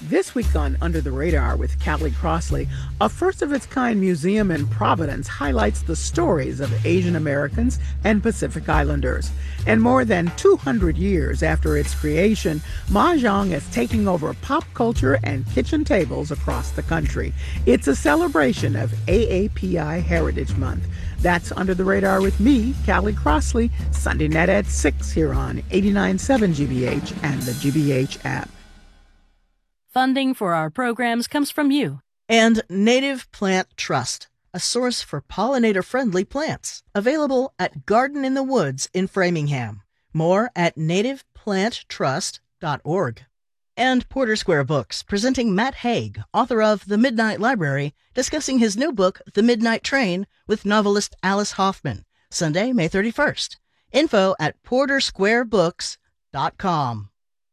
This week on Under the Radar with Callie Crossley, a first-of-its-kind museum in Providence highlights the stories of Asian Americans and Pacific Islanders. And more than 200 years after its creation, Mahjong is taking over pop culture and kitchen tables across the country. It's a celebration of AAPI Heritage Month. That's Under the Radar with me, Callie Crossley, Sunday night at 6 here on 89.7 GBH and the GBH app. Funding for our programs comes from you. And Native Plant Trust, a source for pollinator-friendly plants. Available at Garden in the Woods in Framingham. More at nativeplanttrust.org. And Porter Square Books, presenting Matt Haig, author of The Midnight Library, discussing his new book, The Midnight Train, with novelist Alice Hoffman. Sunday, May 31st. Info at portersquarebooks.com.